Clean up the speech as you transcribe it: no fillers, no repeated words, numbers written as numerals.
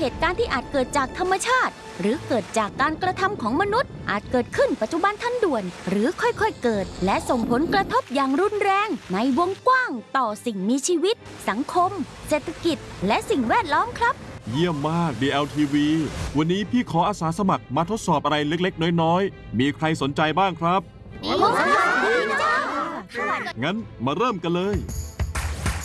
ตุการณ์ที่อาจเกิดจากธรรมชาติหรือเกิดจากการกระทำของมนุษย์อาจเกิดขึ้นปัจจุบันทันด่วนหรือค่อยๆเกิดและส่งผลกระทบอย่างรุนแรงในวงกว้างต่อสิ่งมีชีวิตสังคมเศรษฐกิจและสิ่งแวดล้อมครับเยี่ยมมาก DLTV วันนี้พี่ขออาสาสมัครมาทดสอบอะไรเล็กๆน้อยๆมีใครสนใจบ้างครับงั้นมาเริ่มกันเลย